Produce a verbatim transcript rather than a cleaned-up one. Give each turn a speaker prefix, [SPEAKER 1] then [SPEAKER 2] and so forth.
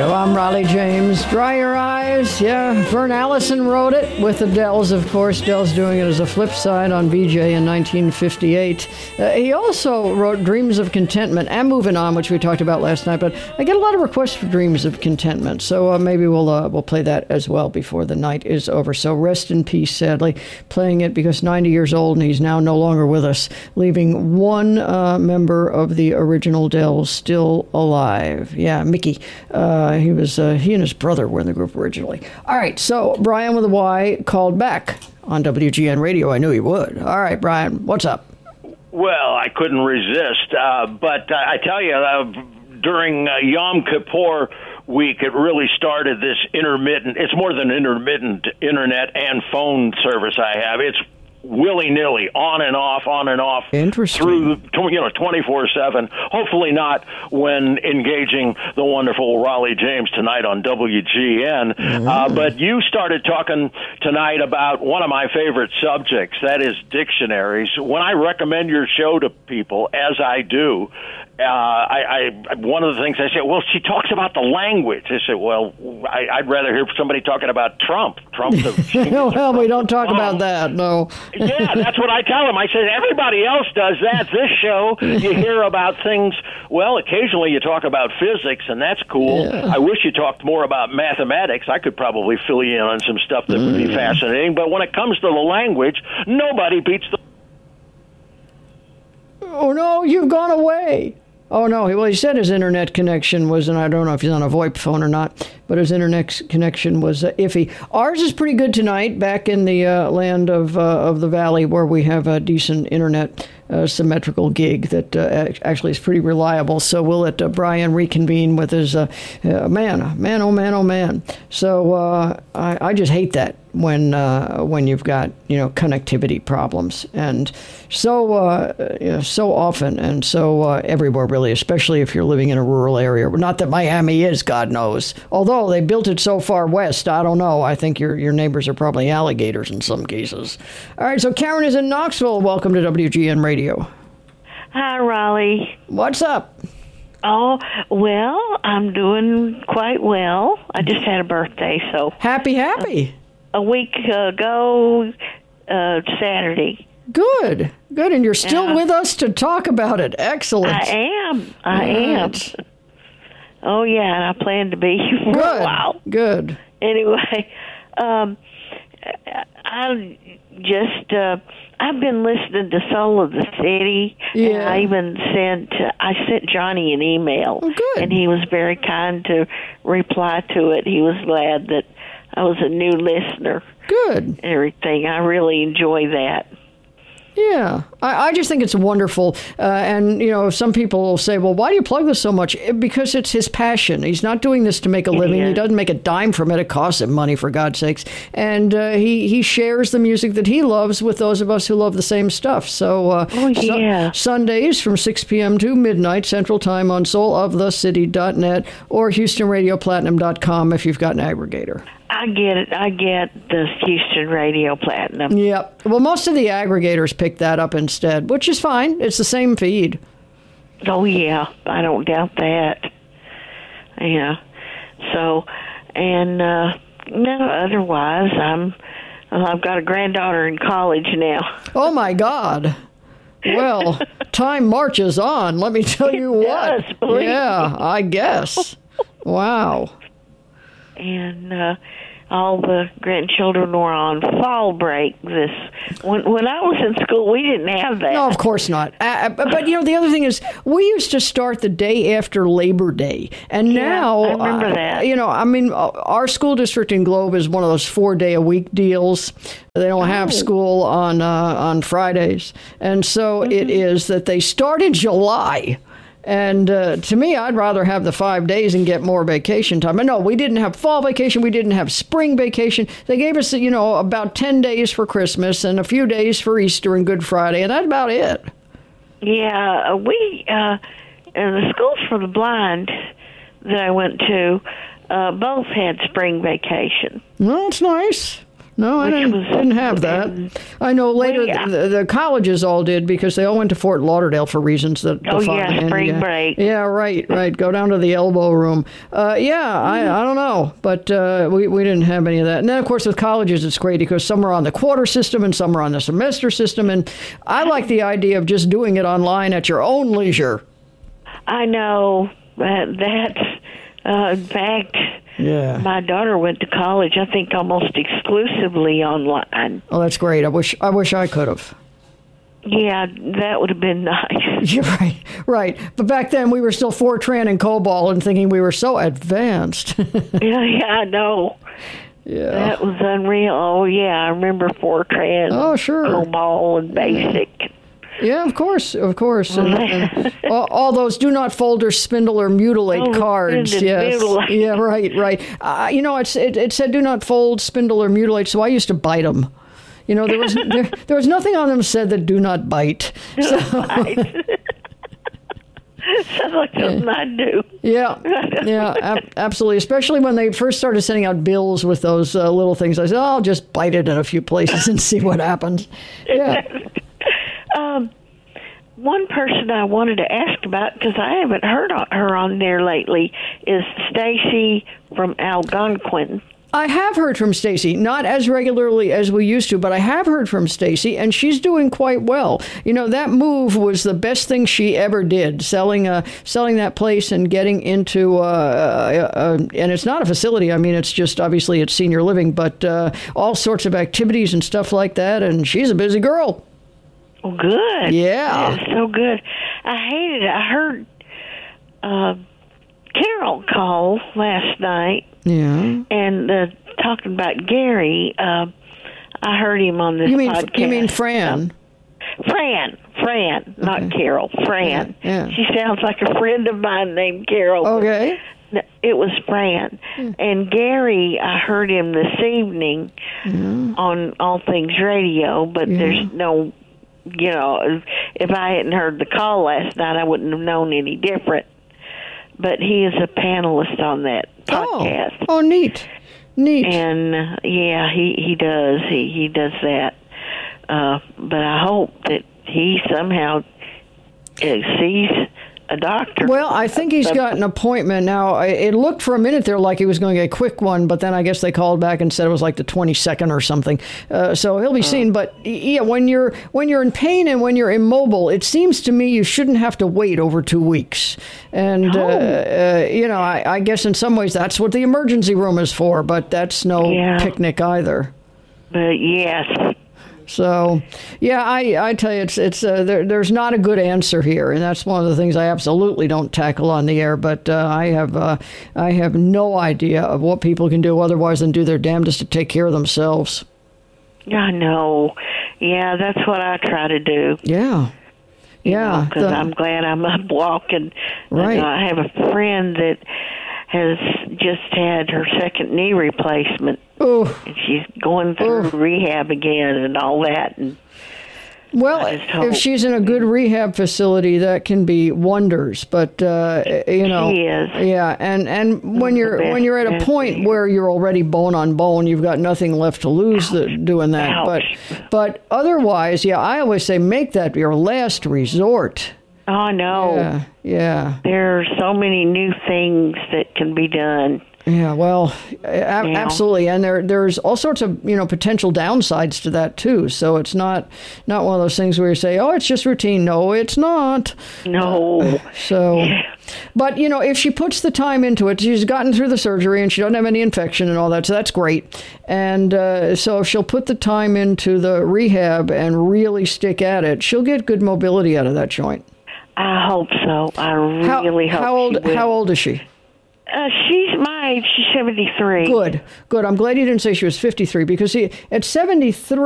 [SPEAKER 1] Radio. I'm Raleigh James. Dry Your Eyes. Yeah, Vern Allison wrote it with the Dells, of course. Dells doing it as a flip side on V J in nineteen fifty-eight. Uh, he also wrote Dreams of Contentment and Moving On, which we talked about last night. But I get a lot of requests for Dreams of Contentment, so uh, maybe we'll uh, we'll play that as well before the night is over. So rest in peace, sadly. Playing it because ninety years old and he's now no longer with us, leaving one uh, member of the original Dells still alive. Yeah, Mickey. Uh, he was uh, he and his brother were in the group originally. All right, so Brian with a Y called back on W G N Radio. I knew he would. All right, Brian, what's up?
[SPEAKER 2] Well, I couldn't resist, uh, but uh, I tell you, uh, during uh, Yom Kippur week, it really started this intermittent. It's more than intermittent internet and phone service I have. It's willy-nilly, on and off, on and off,
[SPEAKER 1] Interesting.
[SPEAKER 2] through, you know, twenty-four seven. Hopefully not when engaging the wonderful Raleigh James tonight on W G N. Mm. Uh, but you started talking tonight about one of my favorite subjects, that is dictionaries. When I recommend your show to people, as I do, uh, I, I one of the things I say, well, she talks about the language. I say, well, I, I'd rather hear somebody talking about Trump. Trump. The,
[SPEAKER 1] well, we don't talk about that, no.
[SPEAKER 2] Yeah, that's what I tell them. I said, everybody else does that. This show, you hear about things, well, occasionally you talk about physics, and that's cool.
[SPEAKER 1] Yeah.
[SPEAKER 2] I wish you talked more about mathematics. I could probably fill you in on some stuff that mm. would be fascinating. But when it comes to the language, nobody beats the...
[SPEAKER 1] Oh, no, you've gone away. Oh, no. Well, he said his internet connection was, and I don't know if he's on a VoIP phone or not, but his internet connection was uh, iffy. Ours is pretty good tonight, back in the uh, land of uh, of the valley where we have a decent internet uh, symmetrical gig that uh, actually is pretty reliable. So we'll let uh, Brian reconvene with his, uh, uh, man, man, oh, man, oh, man. So uh, I, I just hate that when uh, when you've got, you know, connectivity problems. And so uh, you know, so often and so uh, everywhere, really, especially if you're living in a rural area. Not that Miami is, God knows. Although they built it so far west, I don't know. I think your your neighbors are probably alligators in some cases. All right, so Karen is in Knoxville. Welcome to W G N Radio.
[SPEAKER 3] Hi, Raleigh.
[SPEAKER 1] What's up?
[SPEAKER 3] Oh, well, I'm doing quite well. I just had a birthday, so...
[SPEAKER 1] Happy, happy.
[SPEAKER 3] A, a week ago, uh, Saturday.
[SPEAKER 1] Good, good. And you're still uh, with us to talk about it. Excellent.
[SPEAKER 3] I am. I right. am. Oh, yeah, and I plan to be for
[SPEAKER 1] good.
[SPEAKER 3] a while.
[SPEAKER 1] Good.
[SPEAKER 3] Anyway, um, I just... Uh, I've been listening to Soul of the City,
[SPEAKER 1] yeah.
[SPEAKER 3] and I even sent I sent Johnny an email,
[SPEAKER 1] oh, good.
[SPEAKER 3] And he was very kind to reply to it. He was glad that I was a new listener.
[SPEAKER 1] Good.
[SPEAKER 3] And everything. I really enjoy that.
[SPEAKER 1] Yeah, I, I just think it's wonderful. Uh, and, you know, some people will say, well, why do you plug this so much? Because it's his passion. He's not doing this to make a living.
[SPEAKER 3] Yeah.
[SPEAKER 1] He doesn't make a dime from it. It costs him money, for God's sakes. And uh, he, he shares the music that he loves with those of us who love the same stuff. So uh,
[SPEAKER 3] oh, yeah.
[SPEAKER 1] su- Sundays from six p.m. to midnight Central Time on soul of the city dot net or Houston Radio Platinum dot com if you've got an aggregator.
[SPEAKER 3] I get it. I get the Houston Radio Platinum.
[SPEAKER 1] Yep. Well, most of the aggregators pick that up instead, which is fine. It's the same feed.
[SPEAKER 3] Oh, yeah. I don't doubt that. Yeah. So, and, uh, no, otherwise, I'm, well, I've got a granddaughter in college now.
[SPEAKER 1] Oh, my God. Well, time marches on. Let me tell you
[SPEAKER 3] it
[SPEAKER 1] what.
[SPEAKER 3] Does, believe
[SPEAKER 1] yeah,
[SPEAKER 3] me.
[SPEAKER 1] I guess. Wow.
[SPEAKER 3] And uh, all the grandchildren were on fall break. This when when I was in school, we didn't have that.
[SPEAKER 1] No, of course not. Uh, but, but, you know, the other thing is we used to start the day after Labor Day. And
[SPEAKER 3] yeah,
[SPEAKER 1] now,
[SPEAKER 3] I remember
[SPEAKER 1] uh,
[SPEAKER 3] that.
[SPEAKER 1] You know, I mean, our school district in Globe is one of those four-day-a-week deals. They don't have
[SPEAKER 3] oh.
[SPEAKER 1] school on, uh, on Fridays. And so mm-hmm. it is that they start in July. And uh, to me, I'd rather have the five days and get more vacation time. And no, we didn't have fall vacation. We didn't have spring vacation. They gave us, you know, about ten days for Christmas and a few days for Easter and Good Friday. And that's about it.
[SPEAKER 3] Yeah, we, uh, and the schools for the blind that I went to, uh, both had spring vacation.
[SPEAKER 1] Well, it's nice. No, I didn't,
[SPEAKER 3] was,
[SPEAKER 1] didn't have that. I know later
[SPEAKER 3] well, yeah.
[SPEAKER 1] the, the colleges all did because they all went to Fort Lauderdale for reasons that the
[SPEAKER 3] Oh,
[SPEAKER 1] father
[SPEAKER 3] yeah,
[SPEAKER 1] and,
[SPEAKER 3] spring
[SPEAKER 1] yeah.
[SPEAKER 3] break.
[SPEAKER 1] Yeah, right, right. Go down to the elbow room. Uh, yeah, I, I don't know, but uh, we, we didn't have any of that. And then, of course, with colleges, it's great because some are on the quarter system and some are on the semester system. And I like the idea of just doing it online at your own leisure.
[SPEAKER 3] I know that that's, uh, in fact,
[SPEAKER 1] Yeah.
[SPEAKER 3] my daughter went to college, I think, almost exclusively online.
[SPEAKER 1] Oh, that's great. I wish I wish I could have.
[SPEAKER 3] Yeah, that would have been nice.
[SPEAKER 1] You're right, right. But back then we were still Fortran and COBOL and thinking we were so advanced.
[SPEAKER 3] yeah, yeah, I know.
[SPEAKER 1] Yeah.
[SPEAKER 3] That was unreal. Oh, yeah, I remember Fortran.
[SPEAKER 1] Oh, sure.
[SPEAKER 3] COBOL and BASIC.
[SPEAKER 1] Yeah, of course, of course. And, and all, all those do not fold or spindle or mutilate
[SPEAKER 3] Oh,
[SPEAKER 1] cards.
[SPEAKER 3] spindle,
[SPEAKER 1] Yes.
[SPEAKER 3] mutilate.
[SPEAKER 1] Yeah, right, right. Uh, you know, it's, it, it said do not fold, spindle, or mutilate, so I used to bite them. You know, there was there, there was nothing on them said that do not bite. So,
[SPEAKER 3] Sounds like something I do.
[SPEAKER 1] yeah, yeah, ab- absolutely. Especially when they first started sending out bills with those uh, little things. I said, oh, I'll just bite it in a few places and see what happens. Yeah.
[SPEAKER 3] Um, one person I wanted to ask about, because I haven't heard on, her on there lately, is Stacy from Algonquin.
[SPEAKER 1] I have heard from Stacy, not as regularly as we used to, but I have heard from Stacy, and she's doing quite well. You know, that move was the best thing she ever did, selling uh, selling that place and getting into, uh, uh, uh, and it's not a facility. I mean, it's just, obviously, it's senior living, but uh, all sorts of activities and stuff like that, and she's a busy girl.
[SPEAKER 3] Oh, good.
[SPEAKER 1] Yeah.
[SPEAKER 3] That is so good. I hated it. I heard uh, Carol call last night.
[SPEAKER 1] Yeah.
[SPEAKER 3] And uh, talking about Gary, uh, I heard him on this
[SPEAKER 1] You mean
[SPEAKER 3] podcast.
[SPEAKER 1] you mean Fran?
[SPEAKER 3] Uh, Fran, Fran, not
[SPEAKER 1] Okay.
[SPEAKER 3] Carol. Fran.
[SPEAKER 1] Yeah, yeah.
[SPEAKER 3] She sounds like a friend of mine named Carol. but
[SPEAKER 1] Okay.
[SPEAKER 3] no, It was Fran.
[SPEAKER 1] Hmm.
[SPEAKER 3] And Gary, I heard him this evening on All Things Radio, but
[SPEAKER 1] Yeah.
[SPEAKER 3] there's no, you know, if, if I hadn't heard the call last night, I wouldn't have known any different. But he is a panelist on that podcast.
[SPEAKER 1] Oh, oh, neat, neat.
[SPEAKER 3] And uh, yeah, he he does he he does that. Uh, but I hope that he somehow uh, sees a doctor.
[SPEAKER 1] Well, I think he's got an appointment now. I- It looked for a minute there like he was going to get a quick one, but then I guess they called back and said it was like the twenty-second or something. Uh, so he'll be seen. But yeah, when you're when you're in pain and when you're immobile, it seems to me you shouldn't have to wait over two weeks. And uh, uh, you know, I, I guess in some ways that's what the emergency room is for. But that's no
[SPEAKER 3] Yeah.
[SPEAKER 1] picnic either.
[SPEAKER 3] But yes.
[SPEAKER 1] So, yeah, I, I tell you, it's it's uh, there, there's not a good answer here, and that's one of the things I absolutely don't tackle on the air. But uh, I have uh, I have no idea of what people can do otherwise than do their damnedest to take care of themselves.
[SPEAKER 3] I know. Yeah, that's what I try to do.
[SPEAKER 1] Yeah, yeah.
[SPEAKER 3] Because
[SPEAKER 1] the-
[SPEAKER 3] I'm glad I'm up walking.
[SPEAKER 1] Right.
[SPEAKER 3] And I have a friend that has just had her second knee replacement.
[SPEAKER 1] Oh,
[SPEAKER 3] And she's going through
[SPEAKER 1] Ooh.
[SPEAKER 3] rehab again and all that. And
[SPEAKER 1] well,
[SPEAKER 3] I just hope-
[SPEAKER 1] if she's in a good rehab facility, that can be wonders. But uh, you know,
[SPEAKER 3] She is.
[SPEAKER 1] yeah. And and when
[SPEAKER 3] the
[SPEAKER 1] you're
[SPEAKER 3] best
[SPEAKER 1] when you're at a
[SPEAKER 3] best
[SPEAKER 1] point
[SPEAKER 3] here.
[SPEAKER 1] where you're already bone on bone, you've got nothing left to lose the, doing that.
[SPEAKER 3] Ouch.
[SPEAKER 1] But but otherwise, yeah, I always say make that your last resort.
[SPEAKER 3] oh, no.
[SPEAKER 1] Yeah, yeah,
[SPEAKER 3] There are so many new things that can be done.
[SPEAKER 1] yeah. Well, a-
[SPEAKER 3] Yeah.
[SPEAKER 1] absolutely, and there there's all sorts of you know potential downsides to that too. So it's not not one of those things where you say, oh, it's just routine. No, it's not.
[SPEAKER 3] No.
[SPEAKER 1] So, but you know, if she puts the time into it, she's gotten through the surgery and she doesn't have any infection and all that, so that's great. And uh, so, if she'll put the time into the rehab and really stick at it, she'll get good mobility out of that joint.
[SPEAKER 3] I hope so. I
[SPEAKER 1] How,
[SPEAKER 3] really hope
[SPEAKER 1] how old?
[SPEAKER 3] she will.
[SPEAKER 1] How old is she?
[SPEAKER 3] Uh, she's my age. She's seventy-three.
[SPEAKER 1] Good, good. I'm glad you didn't say she was fifty-three because see, at seventy-three.